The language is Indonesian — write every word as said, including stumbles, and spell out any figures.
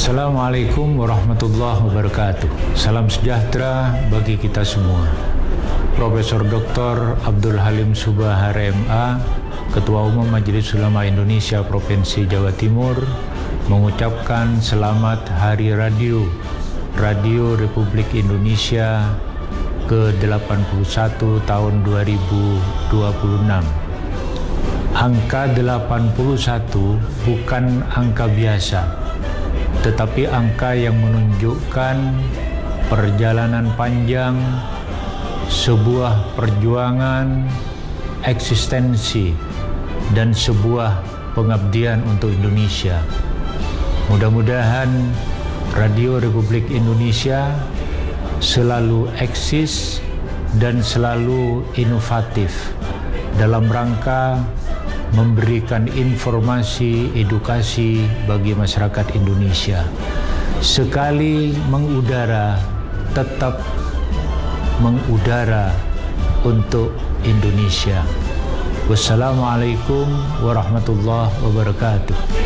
Assalamualaikum warahmatullahi wabarakatuh. Salam sejahtera bagi kita semua. Profesor Doktor Abdul Halim Subahar M A, Ketua Umum Majelis Ulama Indonesia Provinsi Jawa Timur, mengucapkan selamat Hari Radio, Radio Republik Indonesia ke delapan puluh satu tahun dua ribu dua puluh enam. Angka delapan puluh satu bukan angka biasa, tetapi angka yang menunjukkan perjalanan panjang sebuah perjuangan eksistensi dan sebuah pengabdian untuk Indonesia. Mudah-mudahan Radio Republik Indonesia selalu eksis dan selalu inovatif dalam rangka memberikan informasi, edukasi bagi masyarakat Indonesia. Sekali mengudara, tetap mengudara untuk Indonesia. Wassalamualaikum warahmatullahi wabarakatuh.